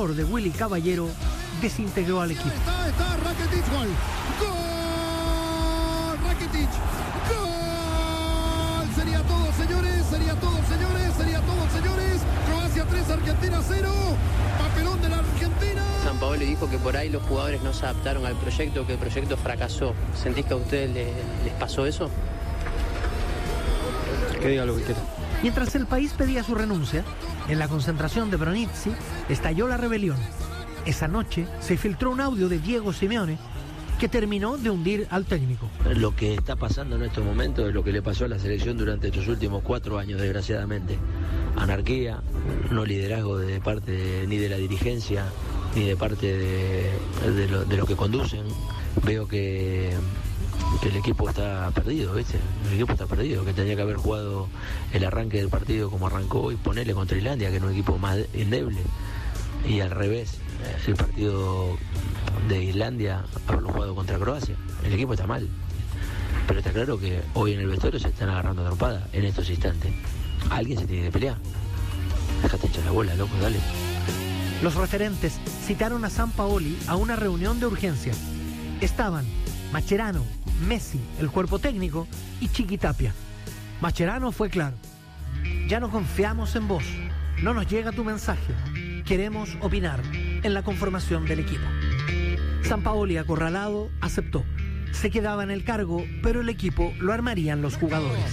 error de Willy Caballero desintegró al equipo. Está Rakitic, gol. ¡Gol! Rakitic. ¡Gol! Sería todo, señores. Sería todo, señores. Sería todo, señores. Croacia 3, Argentina 0. Papelón de la Argentina. Sampaoli dijo que por ahí los jugadores no se adaptaron al proyecto, que el proyecto fracasó. ¿Sentís que a ustedes les pasó eso? Que diga lo que quiera. Mientras el país pedía su renuncia, en la concentración de Bronici estalló la rebelión. Esa noche se filtró un audio de Diego Simeone que terminó de hundir al técnico. Lo que está pasando en estos momentos es lo que le pasó a la selección durante estos últimos 4 años, desgraciadamente. Anarquía, no liderazgo de parte ni de la dirigencia, ni de parte de lo que conducen. Veo que el equipo está perdido, ¿viste? El equipo está perdido, que tenía que haber jugado el arranque del partido como arrancó y ponerle contra Islandia, que era un equipo más endeble. Y al revés, el partido de Islandia haberlo jugado contra Croacia. El equipo está mal. Pero está claro que hoy en el vestuario se están agarrando a trompada en estos instantes. Alguien se tiene que pelear. Déjate echar la bola, loco, dale. Los referentes citaron a Sampaoli a una reunión de urgencia. Estaban Mascherano, Messi, el cuerpo técnico y Chiquitapia. Mascherano fue claro: ya no confiamos en vos, no nos llega tu mensaje, queremos opinar en la conformación del equipo. Sampaoli, acorralado, aceptó. Se quedaba en el cargo, pero el equipo lo armarían los jugadores.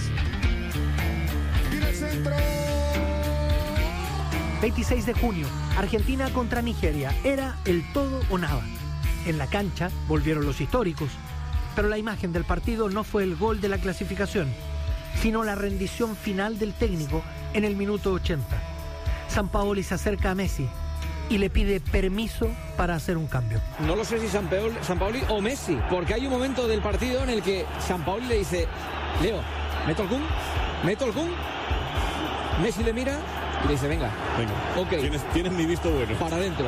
26 de junio, Argentina contra Nigeria. Era el todo o nada. En la cancha volvieron los históricos, pero la imagen del partido no fue el gol de la clasificación, sino la rendición final del técnico en el minuto 80. Sampaoli se acerca a Messi y le pide permiso para hacer un cambio. No lo sé si Sampaoli o Messi, porque hay un momento del partido en el que Sampaoli le dice: Leo, ¿meto el Kun? Messi le mira y le dice: venga, ok. Tienes mi visto bueno. Para adentro.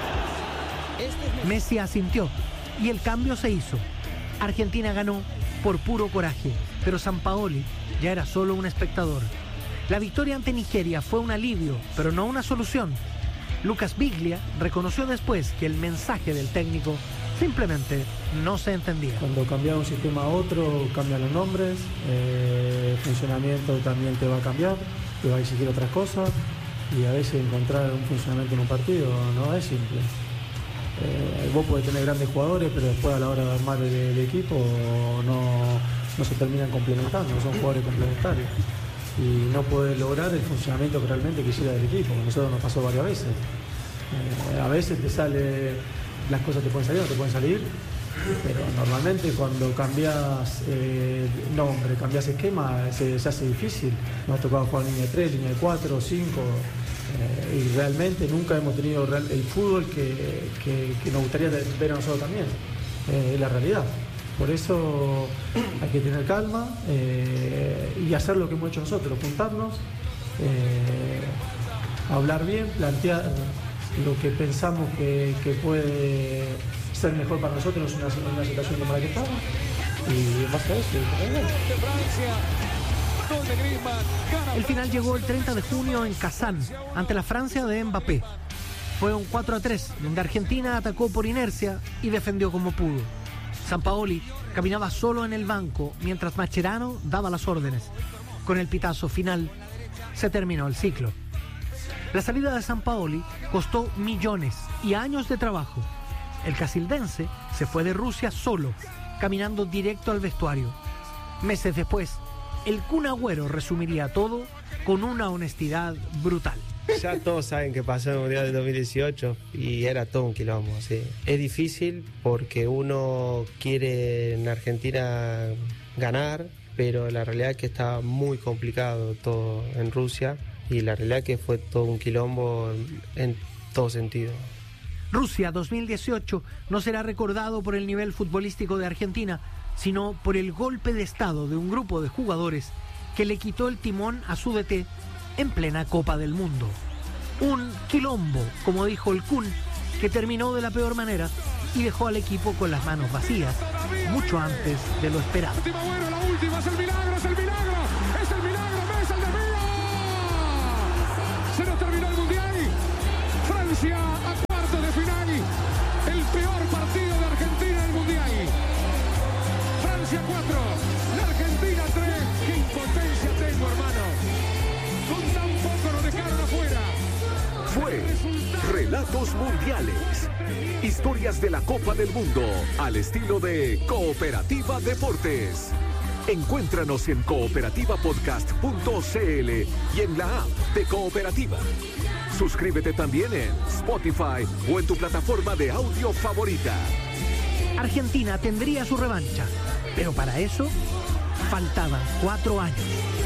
Messi asintió y el cambio se hizo. Argentina ganó por puro coraje, pero Sampaoli ya era solo un espectador. La victoria ante Nigeria fue un alivio, pero no una solución. Lucas Biglia reconoció después que el mensaje del técnico simplemente no se entendía. Cuando cambias un sistema a otro, cambian los nombres, el funcionamiento también te va a cambiar, te va a exigir otras cosas, y a veces encontrar un funcionamiento en un partido no es simple. Vos podés tener grandes jugadores, pero después a la hora de armar el equipo no se terminan complementando, no son jugadores complementarios. Y no podés lograr el funcionamiento que realmente quisiera del equipo. A nosotros nos pasó varias veces. A veces te sale, las cosas te pueden salir o no te pueden salir, pero normalmente cuando cambias nombre, cambias esquema, se hace difícil. Nos ha tocado jugar línea de 3, línea de 4, 5, y realmente nunca hemos tenido el fútbol que nos gustaría ver a nosotros también. Es la realidad. Por eso hay que tener calma y hacer lo que hemos hecho nosotros, juntarnos, hablar bien, plantear lo que pensamos que puede ser mejor para nosotros en una situación como la que estamos, y en base a eso. El final llegó el 30 de junio en Kazán, ante la Francia de Mbappé. Fue un 4-3, donde Argentina atacó por inercia y defendió como pudo. Sampaoli caminaba solo en el banco mientras Mascherano daba las órdenes. Con el pitazo final se terminó el ciclo. La salida de Sampaoli costó millones y años de trabajo. El casildense se fue de Rusia solo, caminando directo al vestuario. Meses después, el Kun Agüero resumiría todo con una honestidad brutal. Ya todos saben que pasó el Mundial del 2018 y era todo un quilombo, sí. Es difícil porque uno quiere en Argentina ganar, pero la realidad es que está muy complicado todo en Rusia, y la realidad es que fue todo un quilombo en todo sentido. Rusia 2018 no será recordado por el nivel futbolístico de Argentina, sino por el golpe de estado de un grupo de jugadores que le quitó el timón a su DT en plena Copa del Mundo. Un quilombo, como dijo el Kun, que terminó de la peor manera y dejó al equipo con las manos vacías, mucho antes de lo esperado. La última, es el milagro, es el milagro, es el milagro, es el de Villa. Se nos terminó el Mundial. Francia tus mundiales. Historias de la Copa del Mundo al estilo de Cooperativa Deportes. Encuéntranos en cooperativapodcast.cl y en la app de Cooperativa. Suscríbete también en Spotify o en tu plataforma de audio favorita. Argentina tendría su revancha, pero para eso faltaban 4 años.